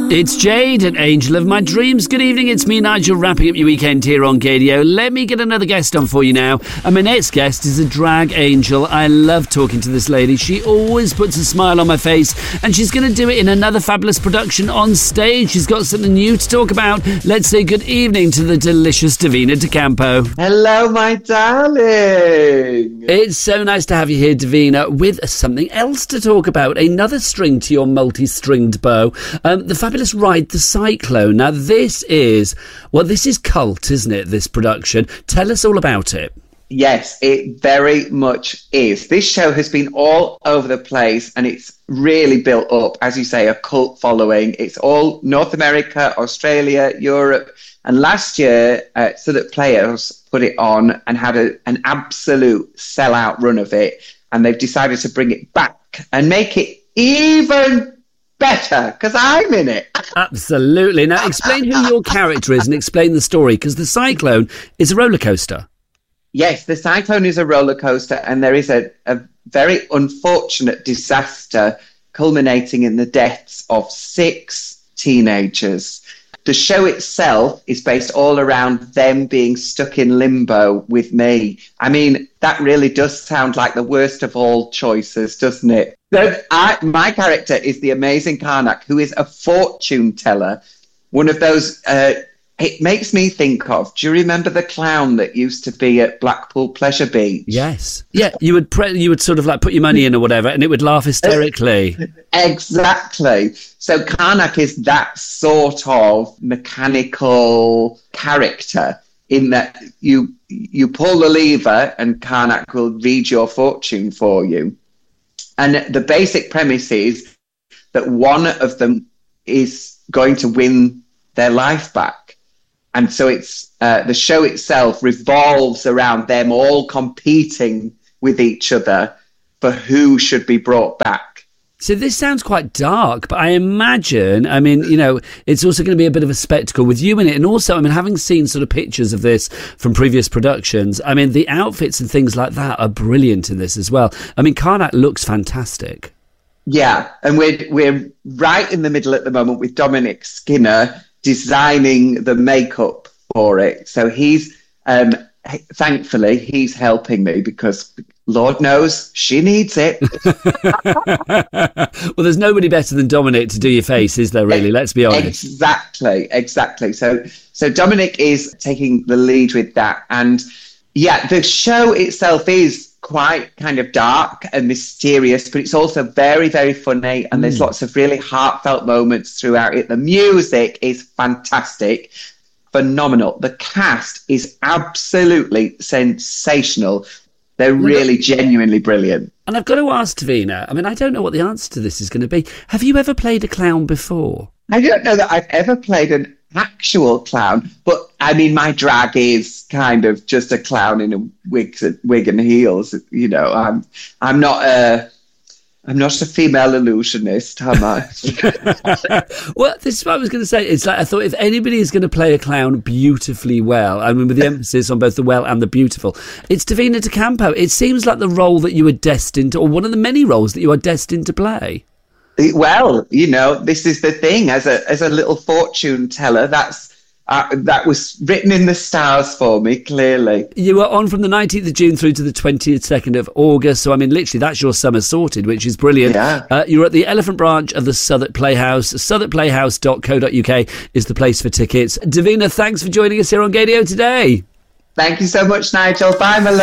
It's Jade, an angel of my dreams. Good evening, it's me, Nigel, wrapping up your weekend here on Gadio. Let me get another guest on for you now. And my next guest is a drag angel. I love talking to this lady. She always puts a smile on my face, and she's going to do it in another fabulous production on stage. She's got something new to talk about. Let's say good evening to the delicious Davina De Campo. Hello, my darling. It's so nice to have you here, Davina, with something else to talk about. Another string to your multi-stringed bow. The fabulous Ride the Cyclone. Now, this is cult, isn't it, this production? Tell us all about it. Yes, it very much is. This show has been all over the place, and it's really built up, as you say, a cult following. It's all North America, Australia, Europe, and last year, Southwark Playhouse put it on and had an absolute sellout run of it, and they've decided to bring it back and make it even better, because I'm in it. Absolutely. Now, explain who your character is and explain the story, because the Cyclone is a roller coaster. Yes, the Cyclone is a roller coaster, and there is a very unfortunate disaster culminating in the deaths of 6 teenagers. The show itself is based all around them being stuck in limbo with me. I mean, that really does sound like the worst of all choices, doesn't it? My character is the amazing Karnak, who is a fortune teller. One of those, it makes me think of, do you remember the clown that used to be at Blackpool Pleasure Beach? Yes. Yeah, you would sort of like put your money in or whatever, and it would laugh hysterically. Exactly. So Karnak is that sort of mechanical character, in that you pull the lever and Karnak will read your fortune for you. And the basic premise is that one of them is going to win their life back. And so it's the show itself revolves around them all competing with each other for who should be brought back. So this sounds quite dark, but I imagine, it's also going to be a bit of a spectacle with you in it. And also, having seen sort of pictures of this from previous productions, the outfits and things like that are brilliant in this as well. Karnak looks fantastic. Yeah, and we're right in the middle at the moment with Dominic Skinner designing the makeup for it. So he's, thankfully, he's helping me because Lord knows she needs it. Well, there's nobody better than Dominic to do your face, is there, really? Let's be honest. Exactly. So Dominic is taking the lead with that. And yeah, the show itself is quite kind of dark and mysterious, but it's also very, very funny. And there's lots of really heartfelt moments throughout it. The music is fantastic. Phenomenal. The cast is absolutely sensational. They're really genuinely brilliant. And I've got to ask Davina, I don't know what the answer to this is going to be. Have you ever played a clown before? I don't know that I've ever played an actual clown, but my drag is kind of just a clown in a wig and heels. I'm not a female illusionist, am I? Well, this is what I was going to say. It's like, I thought if anybody is going to play a clown beautifully well, with the emphasis on both the well and the beautiful, it's Davina De Campo. It seems like the role that you were destined to, or one of the many roles that you are destined to play. Well, this is the thing. As a little fortune teller, that was written in the stars for me, clearly. You were on from the 19th of June through to the 22nd of August. So, literally, that's your summer sorted, which is brilliant. Yeah. You're at the Elephant Branch of the Southwark Playhouse. SouthwarkPlayhouse.co.uk is the place for tickets. Davina, thanks for joining us here on Gadio today. Thank you so much, Nigel. Bye, my love.